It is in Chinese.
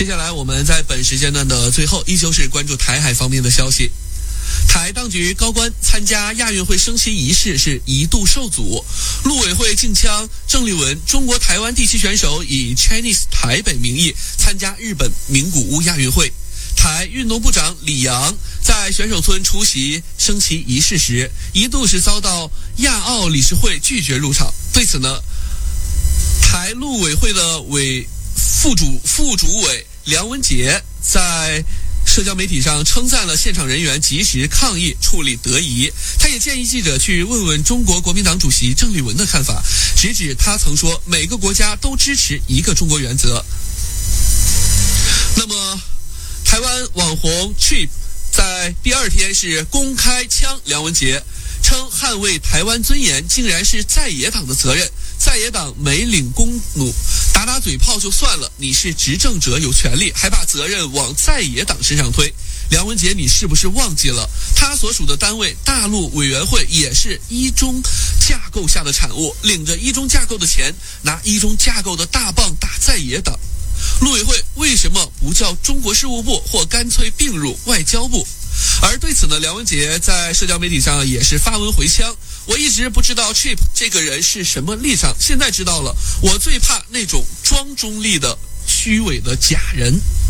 接下来我们在本时间段的最后，依旧是关注台海方面的消息。台当局高官参加亚运会升旗仪式是一度受阻，陆委会禁枪郑丽文中国台湾地区选手以 Chinese 台北名义参加日本名古屋亚运会。台运动部长李洋在选手村出席升旗仪式时，一度是遭到亚奥理事会拒绝入场。对此呢，台陆委会的副主委梁文杰在社交媒体上称赞了现场人员及时抗议，处理得宜。他也建议记者去问问中国国民党主席郑丽文的看法，直指他曾说每个国家都支持一个中国原则。那么台湾网红 Chip 在第二天是公开呛梁文杰，称捍卫台湾尊严竟然是在野党的责任，在野党没领功努，打嘴炮就算了，你是执政者有权利，还把责任往在野党身上推。梁文杰，你是不是忘记了他所属的单位大陆委员会也是一中架构下的产物，领着一中架构的钱，拿一中架构的大棒打在野党。陆委会为什么不叫中国事务部，或干脆并入外交部？而对此呢，梁文杰在社交媒体上也是发文回呛，我一直不知道 Chip 这个人是什么立场，现在知道了，我最怕那种装中立的虚伪的假人。